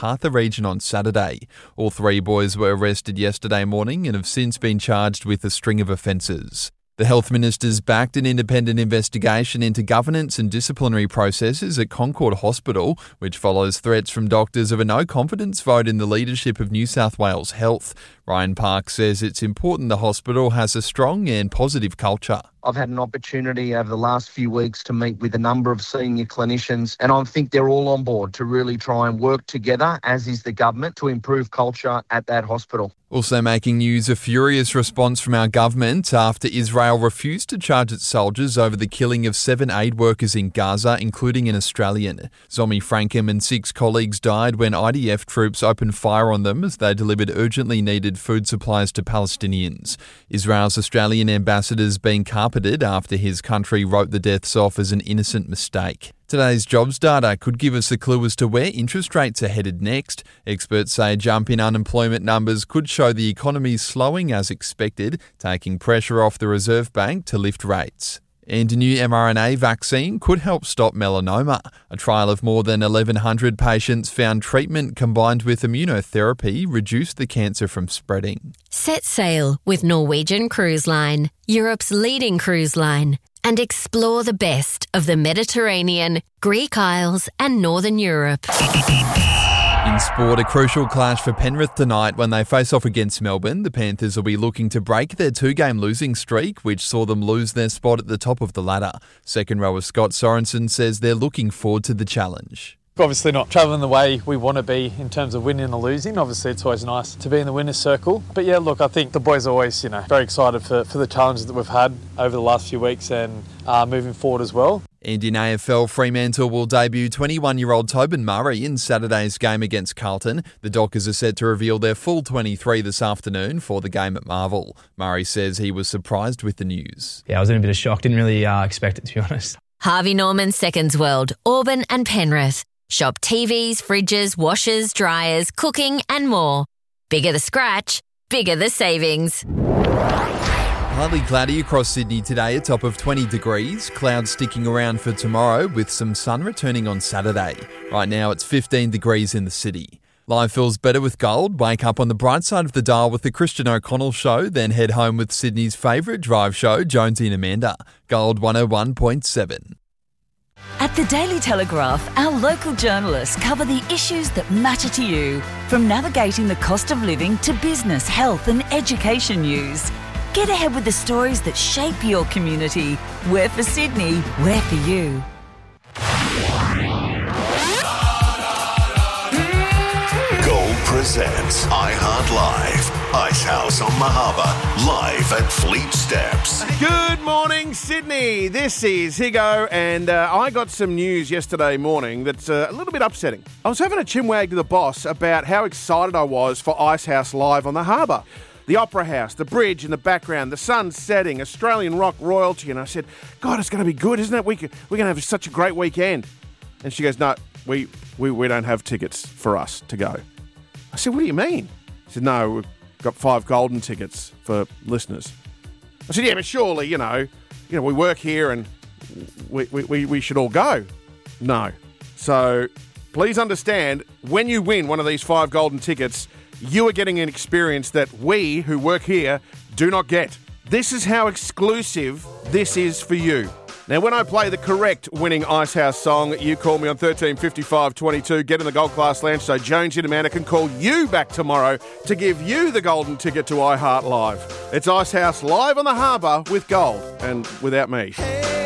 Karratha region on Saturday. All 3 boys were arrested yesterday morning and have since been charged with a string of offences. The Health Minister's backed an independent investigation into governance and disciplinary processes at Concord Hospital, which follows threats from doctors of a no-confidence vote in the leadership of New South Wales Health. Ryan Park says it's important the hospital has a strong and positive culture. I've had an opportunity over the last few weeks to meet with a number of senior clinicians, and I think they're all on board to really try and work together, as is the government, to improve culture at that hospital. Also making news, a furious response from our government after Israel refused to charge its soldiers over the killing of 7 aid workers in Gaza, including an Australian. Zomi Frankham and 6 colleagues died when IDF troops opened fire on them as they delivered urgently needed food supplies to Palestinians. Israel's Australian ambassador's been carpeted after his country wrote the deaths off as an innocent mistake. Today's jobs data could give us a clue as to where interest rates are headed next. Experts say a jump in unemployment numbers could show the economy slowing as expected, taking pressure off the Reserve Bank to lift rates. And a new mRNA vaccine could help stop melanoma. A trial of more than 1,100 patients found treatment combined with immunotherapy reduced the cancer from spreading. Set sail with Norwegian Cruise Line, Europe's leading cruise line, and explore the best of the Mediterranean, Greek Isles and Northern Europe. In sport, a crucial clash for Penrith tonight when they face off against Melbourne. The Panthers will be looking to break their 2-game losing streak, which saw them lose their spot at the top of the ladder. Second rower Scott Sorensen says they're looking forward to the challenge. Obviously not travelling the way we want to be in terms of winning or losing. Obviously it's always nice to be in the winner's circle. But yeah, look, I think the boys are always, very excited for the challenges that we've had over the last few weeks and moving forward as well. And in AFL, Fremantle will debut 21-year-old Tobin Murray in Saturday's game against Carlton. The Dockers are set to reveal their full 23 this afternoon for the game at Marvel. Murray says he was surprised with the news. Yeah, I was in a bit of shock. Didn't really expect it, to be honest. Harvey Norman Seconds World, Auburn and Penrith. Shop TVs, fridges, washers, dryers, cooking and more. Bigger the scratch, bigger the savings. Partly cloudy across Sydney today, a top of 20 degrees. Clouds sticking around for tomorrow with some sun returning on Saturday. Right now it's 15 degrees in the city. Life feels better with gold. Wake up on the bright side of the dial with the Christian O'Connell Show, then head home with Sydney's favourite drive show, Jonesy and Amanda. Gold 101.7. At the Daily Telegraph, our local journalists cover the issues that matter to you, from navigating the cost of living to business, health and education news. Get ahead with the stories that shape your community. We're for Sydney, we're for you. Gold presents iHeart Live. Icehouse on the Harbour, live at Fleet Steps. Good morning, Sydney. This is Higo, and I got some news yesterday morning that's a little bit upsetting. I was having a chinwag to the boss about how excited I was for Icehouse Live on the Harbour. The Opera House, the bridge in the background, the sun setting, Australian rock royalty, and I said, God, it's going to be good, isn't it? We're going to have such a great weekend. And she goes, no, we don't have tickets for us to go. I said, what do you mean? She said, no, we've got 5 golden tickets for listeners. I said, yeah, but surely, we work here and we should all go. No. So please understand, when you win one of these 5 golden tickets, you are getting an experience that we who work here do not get. This is how exclusive this is for you. Now, when I play the correct winning Icehouse song, you call me on 1355 22. Get in the Gold Class Lounge so Jonesy and Amanda can call you back tomorrow to give you the golden ticket to iHeart Live. It's Icehouse Live on the Harbour with Gold and without me.